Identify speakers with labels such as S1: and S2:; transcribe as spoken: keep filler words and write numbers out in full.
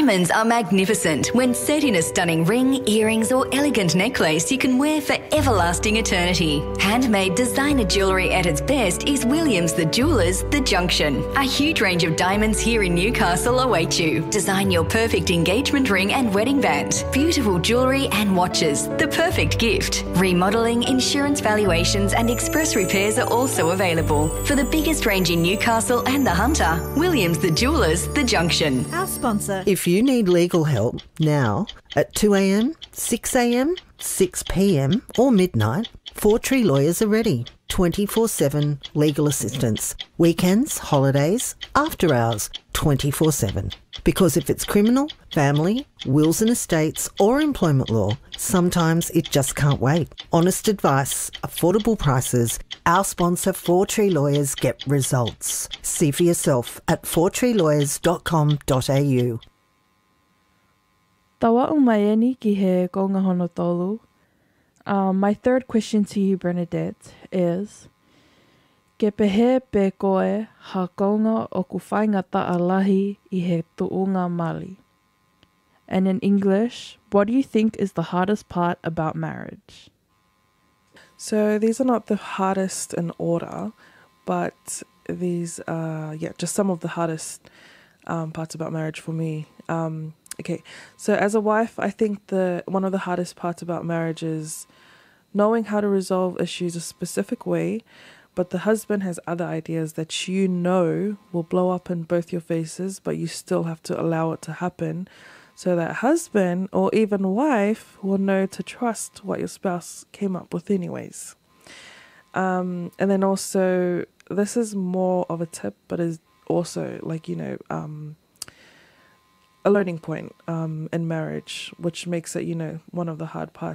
S1: Diamonds are magnificent when set in a stunning ring, earrings or elegant necklace you can wear for everlasting eternity. Handmade designer jewellery at its best is Williams the Jewellers The Junction. A huge range of diamonds here in Newcastle await you. Design your perfect engagement ring and wedding band. Beautiful jewellery and watches, the perfect gift. Remodelling, insurance valuations and express repairs are also available. For the biggest range in Newcastle and the Hunter, Williams the Jewellers The Junction.
S2: Our sponsor.
S3: If you need legal help now at two a m, six a m, six p m or midnight, Four Tree Lawyers are ready. twenty-four seven legal assistance. Weekends, holidays, after hours, twenty-four seven. Because if it's criminal, family, wills and estates or employment law, sometimes it just can't wait. Honest advice, affordable prices. Our sponsor Four Tree Lawyers get results. See for yourself at four tree lawyers dot com dot a u.
S4: Tawa umayeni ki he konga hono tolu. Um, my third question to you, Bernadette, is ke pehe pe koe ha konga o ku whainga taalahi I he tuunga mali. And in English, what do you think is the hardest part about marriage?
S5: So these are not the hardest in order, but these are, yeah, just some of the hardest um, parts about marriage for me. Um, okay, so as a wife, I think the one of the hardest parts about marriage is knowing how to resolve issues a specific way, but the husband has other ideas that you know will blow up in both your faces, but you still have to allow it to happen. So that husband or even wife will know to trust what your spouse came up with anyways. Um, and then also, this is more of a tip, but is also like, you know, um, a learning point um, in marriage, which makes it, you know, one of the hard parts.